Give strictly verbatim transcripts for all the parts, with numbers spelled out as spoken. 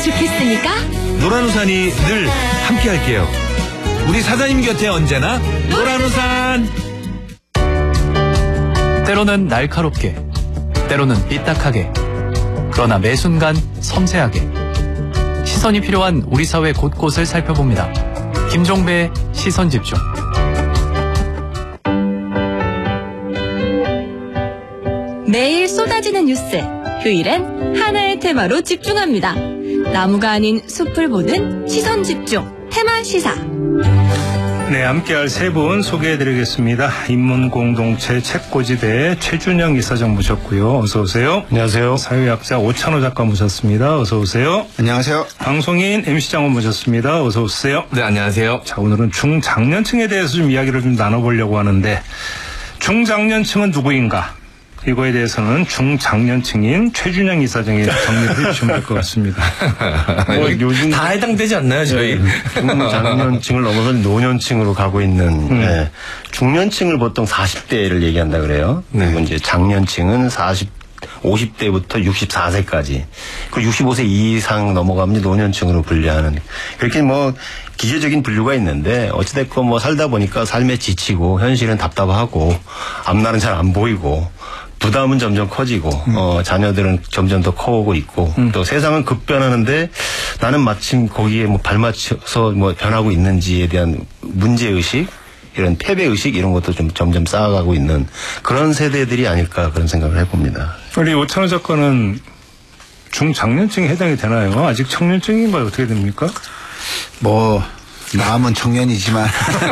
좋겠습니까? 노란우산이 늘 함께할게요. 우리 사장님 곁에 언제나 노란우산. 때로는 날카롭게, 때로는 삐딱하게, 그러나 매 순간 섬세하게 시선이 필요한 우리 사회 곳곳을 살펴봅니다. 김종배의 시선집중. 매일 쏟아지는 뉴스, 휴일엔 하나의 테마로 집중합니다. 나무가 아닌 숲을 보는 시선집중 테마 시사. 네, 함께할 세 분 소개해드리겠습니다. 인문공동체 책고지대 최준영 이사장 모셨고요. 어서 오세요. 안녕하세요. 사회학자 오찬호 작가 모셨습니다. 어서 오세요. 안녕하세요. 방송인 엠씨 장원 모셨습니다. 어서 오세요. 네, 안녕하세요. 자, 오늘은 중장년층에 대해서 좀 이야기를 좀 나눠보려고 하는데, 중장년층은 누구인가? 이거에 대해서는 중장년층인 최준영 이사장이 정리를 해주시면 될 것 같습니다. 뭐 요즘 다 해당되지 않나요, 저희? 중장년층을 넘어서 노년층으로 가고 있는 음. 네. 중년층을 보통 사십 대를 얘기한다 그래요. 네. 그리고 이제 장년층은 사십, 오십 대부터 육십사 세까지. 그 육십오 세 이상 넘어가면 노년층으로 분류하는. 그렇게 뭐 기계적인 분류가 있는데 어찌됐건 뭐 살다 보니까 삶에 지치고 현실은 답답하고 앞날은 잘 안 보이고 부담은 점점 커지고 음. 어, 자녀들은 점점 더 커오고 있고 음. 또 세상은 급변하는데 나는 마침 거기에 뭐 발맞춰서 뭐 변하고 있는지에 대한 문제의식 이런 패배의식 이런 것도 좀 점점 쌓아가고 있는 그런 세대들이 아닐까 그런 생각을 해봅니다. 우리 오찬호 작가는 중장년층에 해당이 되나요? 아직 청년층인가요? 어떻게 됩니까? 뭐 마음은 청년이지만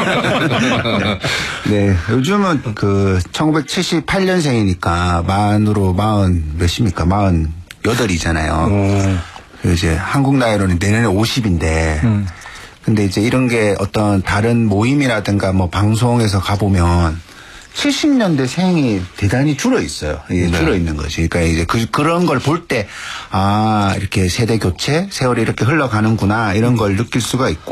네 요즘은 그 천구백칠십팔 년생이니까 만으로 마흔 몇입니까? 마흔 여덟이잖아요. 이제 한국 나이로는 내년에 오십인데 음. 근데 이제 이런 게 어떤 다른 모임이라든가 뭐 방송에서 가보면 칠십 년대 생이 대단히 줄어 있어요. 예, 네. 줄어 있는 거지. 그러니까 이제 그, 그런 걸 볼 때, 아, 이렇게 세대 교체, 세월이 이렇게 흘러가는구나, 이런 걸 느낄 수가 있고,